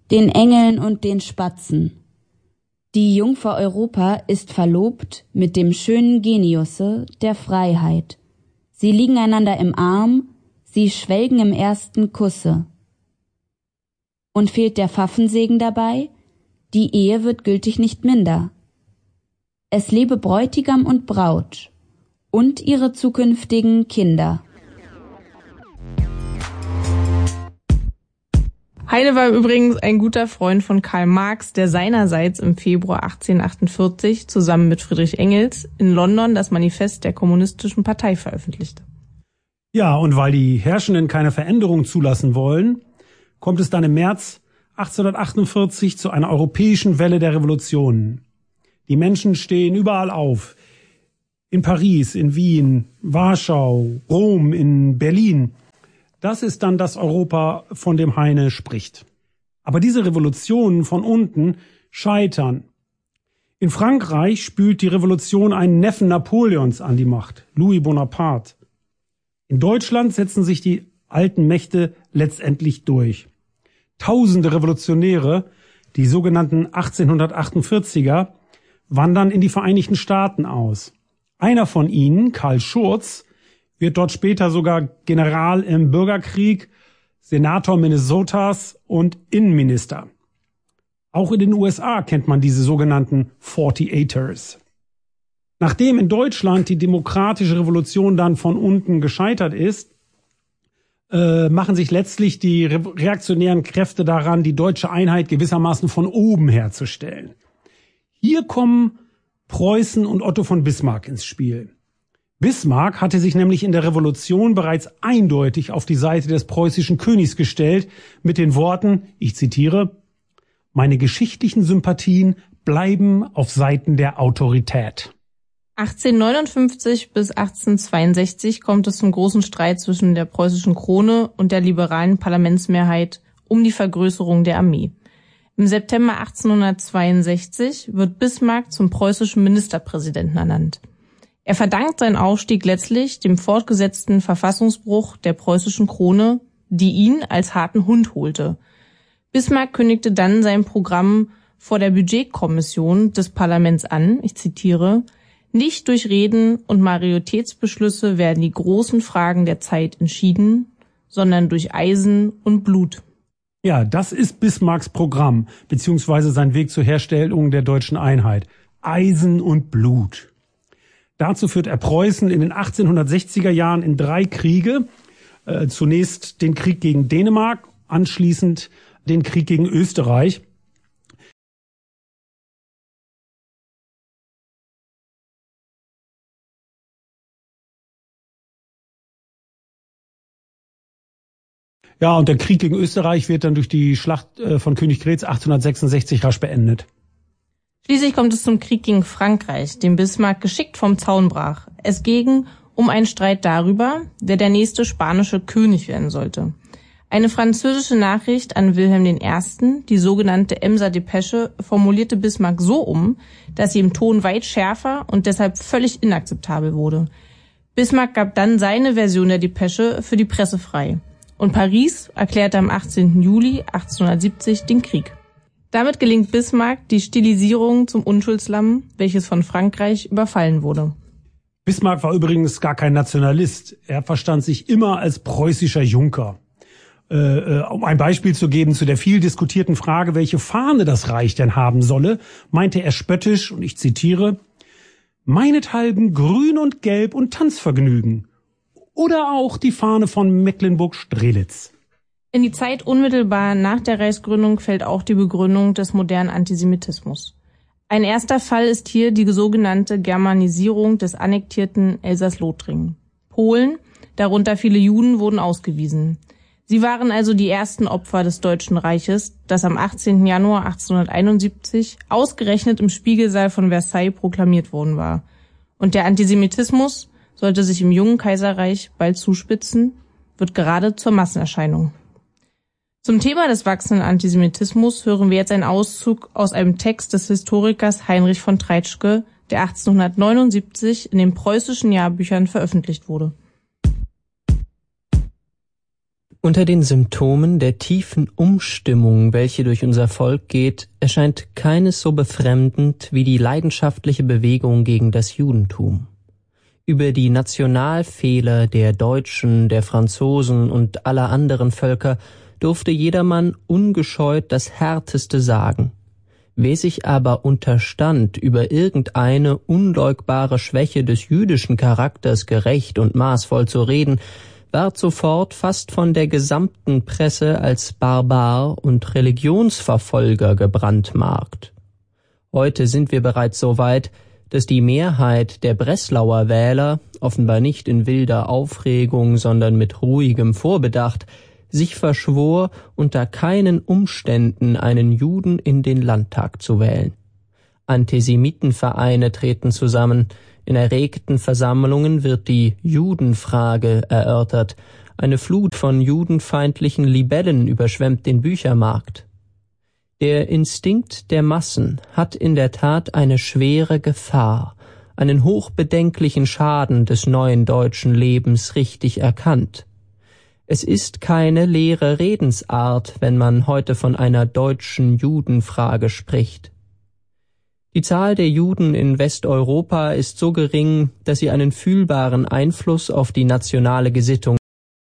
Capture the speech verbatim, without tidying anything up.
den Engeln und den Spatzen. Die Jungfer Europa ist verlobt mit dem schönen Geniusse der Freiheit. Sie liegen einander im Arm, sie schwelgen im ersten Kusse. Und fehlt der Pfaffensegen dabei? Die Ehe wird gültig nicht minder. Es lebe Bräutigam und Braut und ihre zukünftigen Kinder. Heine war übrigens ein guter Freund von Karl Marx, der seinerseits im Februar achtzehnhundertachtundvierzig zusammen mit Friedrich Engels in London das Manifest der Kommunistischen Partei veröffentlichte. Ja, und weil die Herrschenden keine Veränderung zulassen wollen, kommt es dann im März achtzehnhundertachtundvierzig zu einer europäischen Welle der Revolutionen. Die Menschen stehen überall auf. In Paris, in Wien, Warschau, Rom, in Berlin. Das ist dann das Europa, von dem Heine spricht. Aber diese Revolutionen von unten scheitern. In Frankreich spült die Revolution einen Neffen Napoleons an die Macht, Louis Bonaparte. In Deutschland setzen sich die alten Mächte letztendlich durch. Tausende Revolutionäre, die sogenannten achtzehnhundertachtundvierziger, wandern in die Vereinigten Staaten aus. Einer von ihnen, Karl Schurz, wird dort später sogar General im Bürgerkrieg, Senator Minnesotas und Innenminister. Auch in den U S A kennt man diese sogenannten Forty-Eighters. Nachdem in Deutschland die demokratische Revolution dann von unten gescheitert ist, äh, machen sich letztlich die re- reaktionären Kräfte daran, die deutsche Einheit gewissermaßen von oben herzustellen. Hier kommen Preußen und Otto von Bismarck ins Spiel. Bismarck hatte sich nämlich in der Revolution bereits eindeutig auf die Seite des preußischen Königs gestellt mit den Worten, ich zitiere, meine geschichtlichen Sympathien bleiben auf Seiten der Autorität. achtzehnhundertneunundfünfzig bis achtzehnhundertzweiundsechzig kommt es zum großen Streit zwischen der preußischen Krone und der liberalen Parlamentsmehrheit um die Vergrößerung der Armee. Im September achtzehnhundertzweiundsechzig wird Bismarck zum preußischen Ministerpräsidenten ernannt. Er verdankt seinen Aufstieg letztlich dem fortgesetzten Verfassungsbruch der preußischen Krone, die ihn als harten Hund holte. Bismarck kündigte dann sein Programm vor der Budgetkommission des Parlaments an, ich zitiere, nicht durch Reden und Majoritätsbeschlüsse werden die großen Fragen der Zeit entschieden, sondern durch Eisen und Blut. Ja, das ist Bismarcks Programm, beziehungsweise sein Weg zur Herstellung der deutschen Einheit. Eisen und Blut. Dazu führt er Preußen in den achtzehnhundertsechziger Jahren in drei Kriege. Äh, zunächst den Krieg gegen Dänemark, anschließend den Krieg gegen Österreich. Ja, und der Krieg gegen Österreich wird dann durch die Schlacht äh, von Königgrätz achtzehnhundertsechsundsechzig rasch beendet. Schließlich kommt es zum Krieg gegen Frankreich, den Bismarck geschickt vom Zaun brach. Es ging um einen Streit darüber, wer der nächste spanische König werden sollte. Eine französische Nachricht an Wilhelm der Erste., die sogenannte Emser Depesche, formulierte Bismarck so um, dass sie im Ton weit schärfer und deshalb völlig inakzeptabel wurde. Bismarck gab dann seine Version der Depesche für die Presse frei. Und Paris erklärte am achtzehnten Juli achtzehnhundertsiebzig den Krieg. Damit gelingt Bismarck die Stilisierung zum Unschuldslamm, welches von Frankreich überfallen wurde. Bismarck war übrigens gar kein Nationalist. Er verstand sich immer als preußischer Junker. Äh, um ein Beispiel zu geben zu der viel diskutierten Frage, welche Fahne das Reich denn haben solle, meinte er spöttisch, und ich zitiere, meinethalben grün und gelb und Tanzvergnügen. Oder auch die Fahne von Mecklenburg-Strelitz. In die Zeit unmittelbar nach der Reichsgründung fällt auch die Begründung des modernen Antisemitismus. Ein erster Fall ist hier die sogenannte Germanisierung des annektierten Elsass-Lothringen. Polen, darunter viele Juden, wurden ausgewiesen. Sie waren also die ersten Opfer des Deutschen Reiches, das am achtzehnten Januar achtzehnhunderteinundsiebzig ausgerechnet im Spiegelsaal von Versailles proklamiert worden war. Und der Antisemitismus sollte sich im jungen Kaiserreich bald zuspitzen, wird gerade zur Massenerscheinung. Zum Thema des wachsenden Antisemitismus hören wir jetzt einen Auszug aus einem Text des Historikers Heinrich von Treitschke, der achtzehnhundertneunundsiebzig in den preußischen Jahrbüchern veröffentlicht wurde. Unter den Symptomen der tiefen Umstimmung, welche durch unser Volk geht, erscheint keines so befremdend wie die leidenschaftliche Bewegung gegen das Judentum. Über die Nationalfehler der Deutschen, der Franzosen und aller anderen Völker durfte jedermann ungescheut das Härteste sagen. Wer sich aber unterstand, über irgendeine unleugbare Schwäche des jüdischen Charakters gerecht und maßvoll zu reden, ward sofort fast von der gesamten Presse als Barbar und Religionsverfolger gebrandmarkt. Heute sind wir bereits so weit, dass die Mehrheit der Breslauer Wähler, offenbar nicht in wilder Aufregung, sondern mit ruhigem Vorbedacht, sich verschwor, unter keinen Umständen einen Juden in den Landtag zu wählen. Antisemitenvereine treten zusammen, in erregten Versammlungen wird die Judenfrage erörtert, eine Flut von judenfeindlichen Libellen überschwemmt den Büchermarkt. Der Instinkt der Massen hat in der Tat eine schwere Gefahr, einen hochbedenklichen Schaden des neuen deutschen Lebens richtig erkannt. Es ist keine leere Redensart, wenn man heute von einer deutschen Judenfrage spricht. Die Zahl der Juden in Westeuropa ist so gering, dass sie einen fühlbaren Einfluss auf die nationale Gesittung